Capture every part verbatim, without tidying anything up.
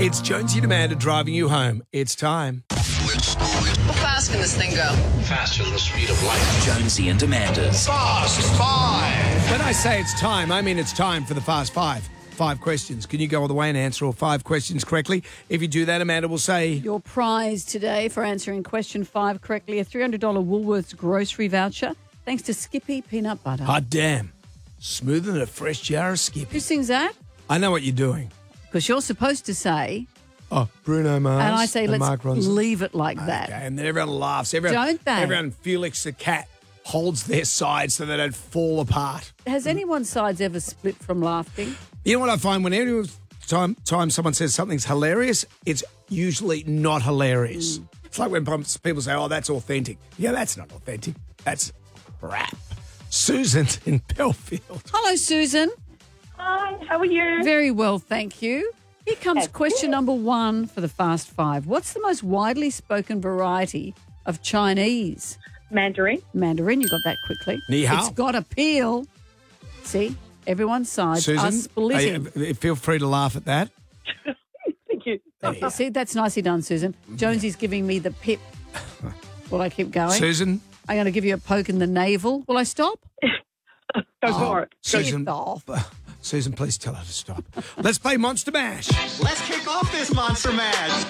It's Jonesy and Amanda driving you home. It's time. How fast can this thing go? Faster than the speed of light. Jonesy and Amanda's Fast Five. When I say it's time, I mean it's time for the Fast Five. Five questions. Can you go all the way and answer all five questions correctly? If you do that, Amanda will say... Your prize today for answering question five correctly, a three hundred dollars Woolworths grocery voucher, thanks to Skippy Peanut Butter. Hot damn. Smoother than a fresh jar of Skippy. Who sings that? I know what you're doing. Because you're supposed to say... Oh, Bruno Mars. And I say, and let's Mark Ronson. leave it like that. Okay, and then everyone laughs. Everyone, Don't they? Everyone, Felix the cat, holds their sides so they don't fall apart. Has anyone's sides ever split from laughing? You know what I find? When every time, time someone says something's hilarious, it's usually not hilarious. Mm. It's like when people say, oh, that's authentic. Yeah, that's not authentic. That's crap. Susan's in Belfield. Hello, Susan. Hi, how are you? Very well, thank you. Here comes question number one for the Fast Five. What's the most widely spoken variety of Chinese? Mandarin. Mandarin, you got that quickly. Ni hao. It's got appeal. See, everyone's sides are Susan, splitting. are you- feel free to laugh at that. Thank you. Okay, see, that's nicely done, Susan. Jonesy's giving me the pip. Will I keep going? Susan. I'm going to give you a poke in the navel. Will I stop? Go for it. Susan, Get off. Susan, please tell her to stop. Let's play Monster Mash. Let's kick off this Monster Mash.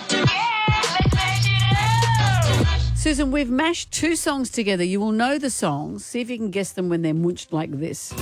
Susan, we've mashed two songs together. You will know the songs. See if you can guess them when they're munched like this.